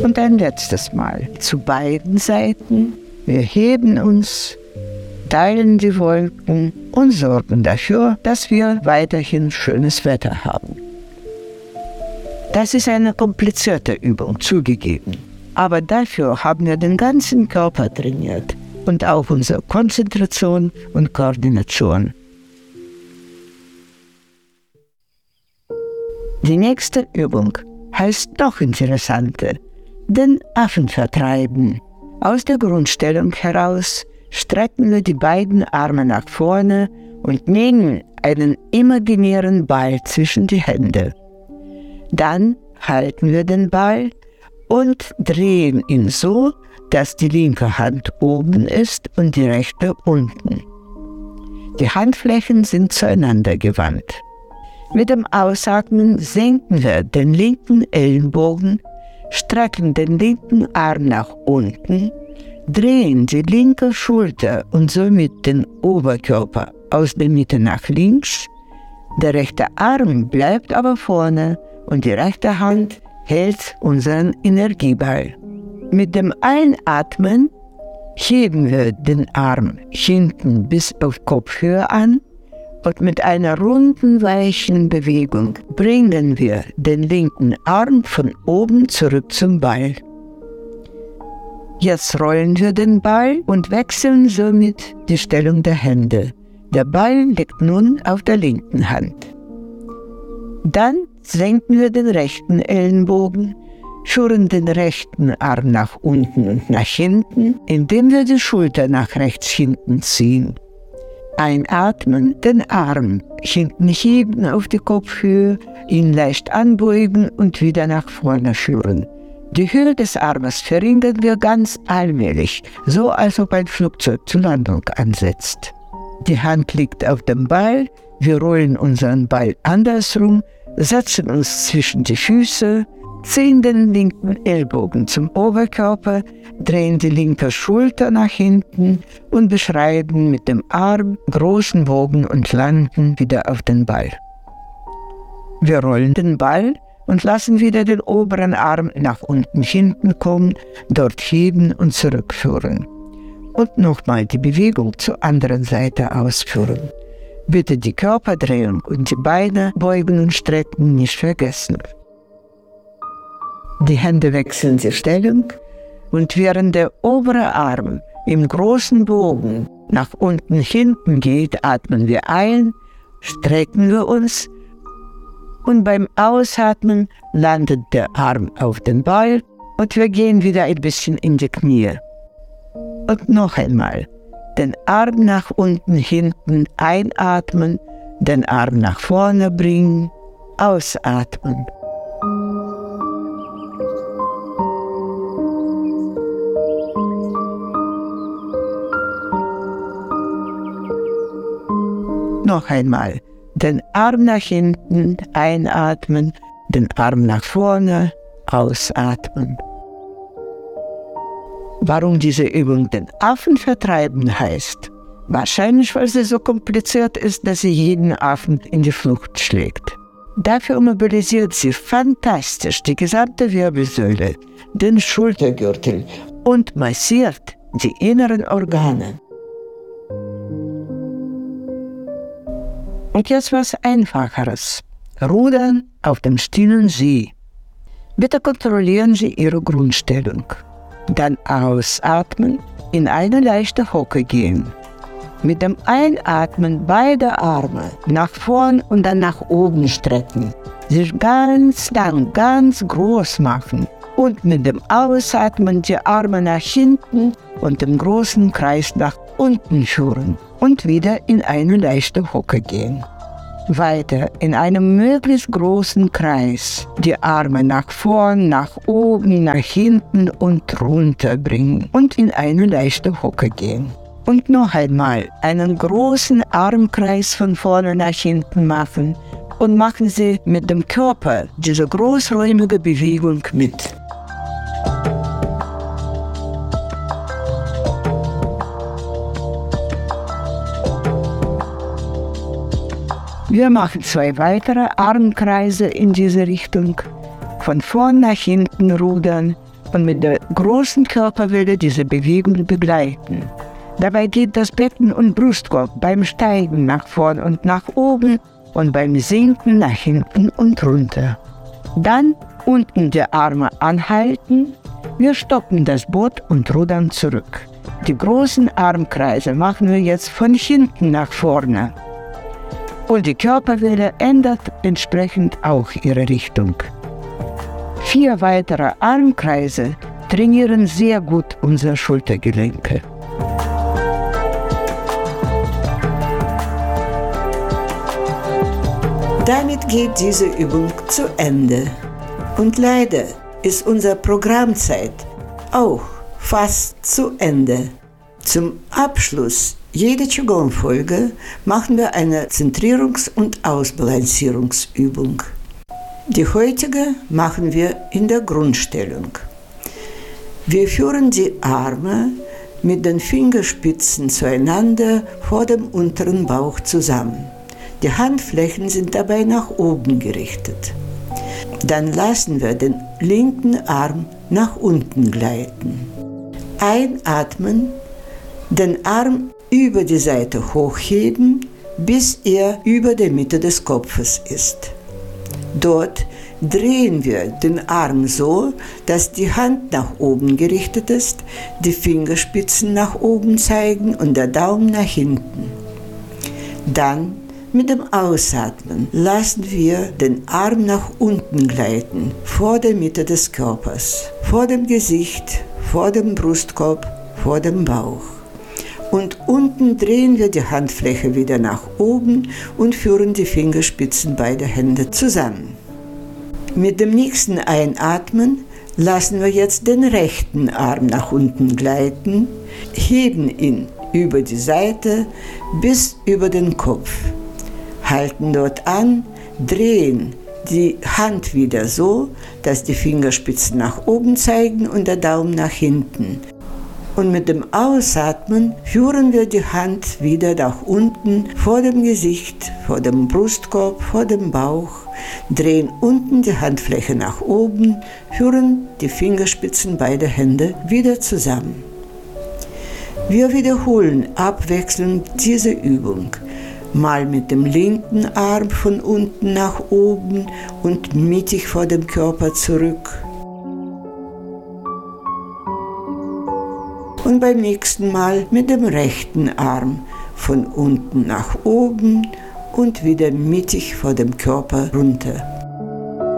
Und ein letztes Mal zu beiden Seiten. Wir heben uns, teilen die Wolken und sorgen dafür, dass wir weiterhin schönes Wetter haben. Das ist eine komplizierte Übung, zugegeben. Aber dafür haben wir den ganzen Körper trainiert und auch unsere Konzentration und Koordination. Die nächste Übung heißt noch interessanter, den Affen vertreiben. Aus der Grundstellung heraus strecken wir die beiden Arme nach vorne und nehmen einen imaginären Ball zwischen die Hände. Dann halten wir den Ball und drehen ihn so, dass die linke Hand oben ist und die rechte unten. Die Handflächen sind zueinander gewandt. Mit dem Ausatmen senken wir den linken Ellenbogen, strecken den linken Arm nach unten, drehen die linke Schulter und somit den Oberkörper aus der Mitte nach links. Der rechte Arm bleibt aber vorne und die rechte Hand hält unseren Energieball. Mit dem Einatmen heben wir den Arm hinten bis auf Kopfhöhe an und mit einer runden, weichen Bewegung bringen wir den linken Arm von oben zurück zum Ball. Jetzt rollen wir den Ball und wechseln somit die Stellung der Hände. Der Ball liegt nun auf der linken Hand. Dann senken wir den rechten Ellenbogen, führen den rechten Arm nach unten und nach hinten, indem wir die Schulter nach rechts hinten ziehen. Einatmen, den Arm hinten heben auf die Kopfhöhe, ihn leicht anbeugen und wieder nach vorne führen. Die Höhe des Armes verringern wir ganz allmählich, so als ob ein Flugzeug zur Landung ansetzt. Die Hand liegt auf dem Ball, wir rollen unseren Ball andersrum, setzen uns zwischen die Füße, ziehen den linken Ellbogen zum Oberkörper, drehen die linke Schulter nach hinten und beschreiben mit dem Arm großen Bogen und landen wieder auf den Ball. Wir rollen den Ball und lassen wieder den oberen Arm nach unten hinten kommen, dort heben und zurückführen. Und nochmal die Bewegung zur anderen Seite ausführen. Bitte die Körperdrehung und die Beine beugen und strecken nicht vergessen. Die Hände wechseln die Stellung und während der obere Arm im großen Bogen nach unten hinten geht, atmen wir ein, strecken wir uns und beim Ausatmen landet der Arm auf den Ball und wir gehen wieder ein bisschen in die Knie. Und noch einmal, den Arm nach unten hinten einatmen, den Arm nach vorne bringen, ausatmen. Noch einmal, den Arm nach hinten einatmen, den Arm nach vorne ausatmen. Warum diese Übung den Affen vertreiben heißt? Wahrscheinlich, weil sie so kompliziert ist, dass sie jeden Affen in die Flucht schlägt. Dafür mobilisiert sie fantastisch die gesamte Wirbelsäule, den Schultergürtel und massiert die inneren Organe. Und jetzt was Einfacheres. Rudern auf dem stillen See. Bitte kontrollieren Sie Ihre Grundstellung. Dann ausatmen, in eine leichte Hocke gehen. Mit dem Einatmen beide Arme nach vorn und dann nach oben strecken. Sich ganz lang, ganz groß machen. Und mit dem Ausatmen die Arme nach hinten und im großen Kreis nach unten führen. Und wieder in eine leichte Hocke gehen. Weiter in einem möglichst großen Kreis die Arme nach vorn, nach oben, nach hinten und runter bringen und in eine leichte Hocke gehen. Und noch einmal einen großen Armkreis von vorne nach hinten machen und machen Sie mit dem Körper diese großräumige Bewegung mit. Wir machen 2 weitere Armkreise in diese Richtung. Von vorn nach hinten rudern und mit der großen Körperwelle diese Bewegung begleiten. Dabei geht das Becken und Brustkorb beim Steigen nach vorn und nach oben und beim Sinken nach hinten und runter. Dann unten die Arme anhalten. Wir stoppen das Boot und rudern zurück. Die großen Armkreise machen wir jetzt von hinten nach vorne. Und die Körperwelle ändert entsprechend auch ihre Richtung. 4 weitere Armkreise trainieren sehr gut unsere Schultergelenke. Damit geht diese Übung zu Ende. Und leider ist unsere Programmzeit auch fast zu Ende. Zum Abschluss jeder Qigong-Folge machen wir eine Zentrierungs- und Ausbalancierungsübung. Die heutige machen wir in der Grundstellung. Wir führen die Arme mit den Fingerspitzen zueinander vor dem unteren Bauch zusammen. Die Handflächen sind dabei nach oben gerichtet. Dann lassen wir den linken Arm nach unten gleiten. Einatmen, den Arm über die Seite hochheben, bis er über der Mitte des Kopfes ist. Dort drehen wir den Arm so, dass die Hand nach oben gerichtet ist, die Fingerspitzen nach oben zeigen und der Daumen nach hinten. Dann mit dem Ausatmen lassen wir den Arm nach unten gleiten, vor der Mitte des Körpers, vor dem Gesicht, vor dem Brustkorb, vor dem Bauch. Und unten drehen wir die Handfläche wieder nach oben und führen die Fingerspitzen beider Hände zusammen. Mit dem nächsten Einatmen lassen wir jetzt den rechten Arm nach unten gleiten, heben ihn über die Seite bis über den Kopf. Halten dort an, drehen die Hand wieder so, dass die Fingerspitzen nach oben zeigen und der Daumen nach hinten. Und mit dem Ausatmen führen wir die Hand wieder nach unten, vor dem Gesicht, vor dem Brustkorb, vor dem Bauch, drehen unten die Handfläche nach oben, führen die Fingerspitzen beider Hände wieder zusammen. Wir wiederholen abwechselnd diese Übung. Mal mit dem linken Arm von unten nach oben und mittig vor dem Körper zurück. Und beim nächsten Mal mit dem rechten Arm von unten nach oben und wieder mittig vor dem Körper runter.